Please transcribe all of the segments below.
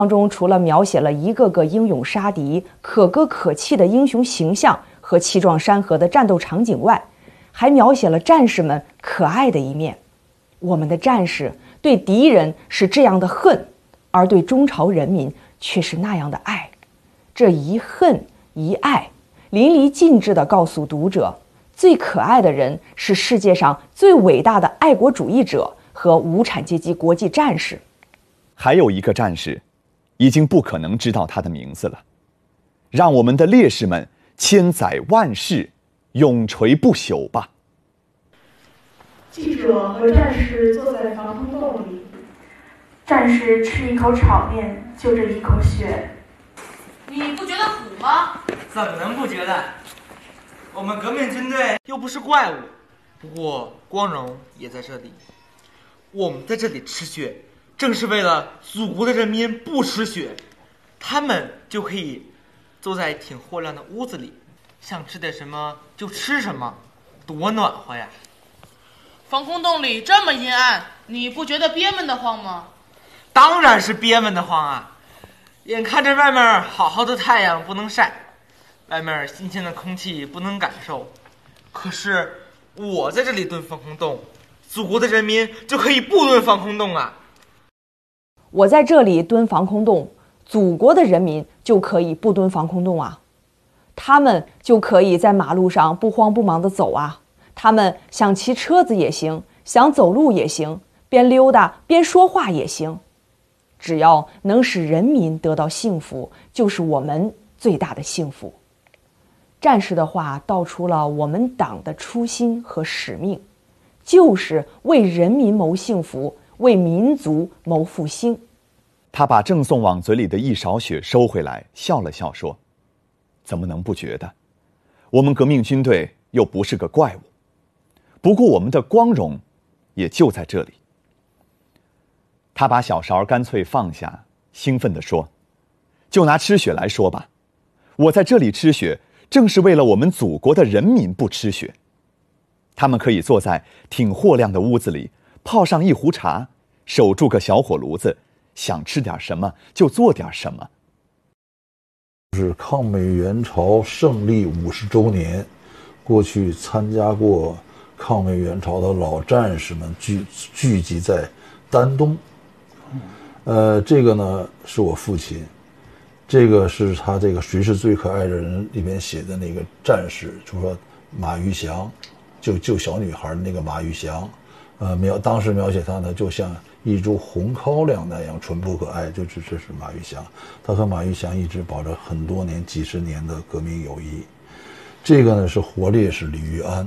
当中除了描写了一个个英勇杀敌、可歌可泣的英雄形象和气壮山河的战斗场景外，还描写了战士们可爱的一面。我们的战士对敌人是这样的恨，而对中朝人民却是那样的爱。这一恨一爱，淋漓尽致地告诉读者，最可爱的人是世界上最伟大的爱国主义者和无产阶级国际战士。 还有一个战士，已经不可能知道他的名字了。让我们的烈士们千载万世，永垂不朽吧。 记者和战士坐在防空洞里，战士吃一口炒面，就这一口血。 你不觉得苦吗？ 怎么能不觉得？我们革命军队又不是怪物，不过光荣也在这里。我们在这里吃血，正是为了祖国的人民不吃血，他们就可以坐在挺豁亮的屋子里，想吃点什么就吃什么，多暖和呀！ 防空洞里这么阴暗，你不觉得憋闷得慌吗？ 当然是憋闷得慌啊！眼看着外面好好的太阳不能晒，外面新鲜的空气不能感受，可是我在这里蹲防空洞，祖国的人民就可以不蹲防空洞啊！ 我在这里蹲防空洞，祖国的人民就可以不蹲防空洞啊！他们就可以在马路上不慌不忙地走啊！他们想骑车子也行，想走路也行，边溜达边说话也行。只要能使人民得到幸福，就是我们最大的幸福。战士的话道出了我们党的初心和使命，就是为人民谋幸福，为民族谋复兴。 他把郑送往嘴里的一勺血收回来，笑了笑说：“怎么能不觉得？我们革命军队又不是个怪物。不过我们的光荣也就在这里。”他把小勺干脆放下，兴奋地说：“就拿吃血来说吧，我在这里吃血，正是为了我们祖国的人民不吃血。他们可以坐在挺豁亮的屋子里，泡上一壶茶，守住个小火炉子，想吃点什么就做点什么。” 是抗美援朝胜利50周年，过去参加过抗美援朝的老战士们聚集在丹东。这个呢是我父亲，这个是他这个谁是最可爱的人里面写的那个战士，就说马玉祥，救小女孩的那个马玉祥，当时描写他呢就像一株红高粱那样淳朴可爱，这是马玉祥，他和马玉祥一直保着很多年几十年的革命友谊。这个呢是活烈士李玉安，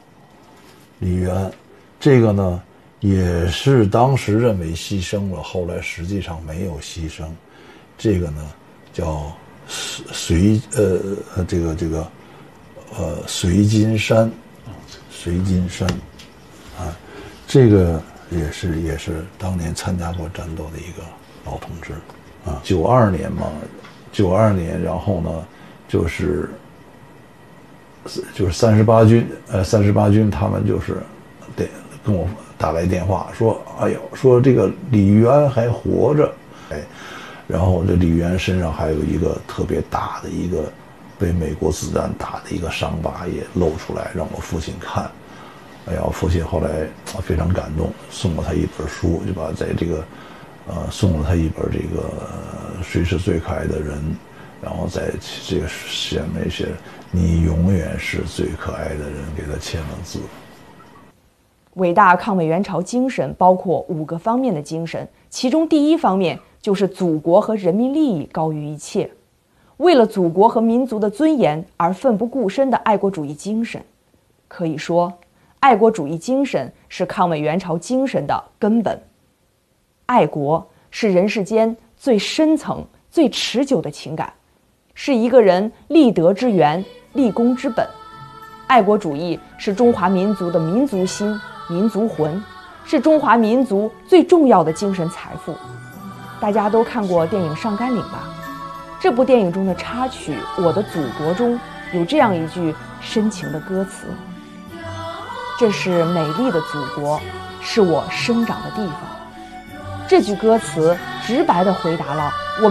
这个呢也是当时认为牺牲了，后来实际上没有牺牲。这个呢叫随金山啊，这个也是当年参加过战斗的一个老同志啊。92年，然后呢就是38军他们就是得跟我打来电话说，说这个李玉安还活着，然后这李玉安身上还有一个特别大的一个被美国子弹打的一个伤疤也露出来，让我父亲看。父亲后来非常感动，送了他一本书，就把在这个送了他一本这个谁是最可爱的人，然后在这个上面写你永远是最可爱的人，给他签了字。 伟大抗美援朝精神包括5个方面的精神，其中第一方面就是祖国和人民利益高于一切，为了祖国和民族的尊严而奋不顾身的爱国主义精神。可以说，爱国主义精神是抗美援朝精神的根本。爱国是人世间最深层、最持久的情感，是一个人立德之源、立功之本。爱国主义是中华民族的民族心、民族魂，是中华民族最重要的精神财富。大家都看过电影《上甘岭》吧？这部电影中的插曲《我的祖国》中有这样一句深情的歌词：这是美丽的祖国，是我生长的地方。 这句歌词直白地回答了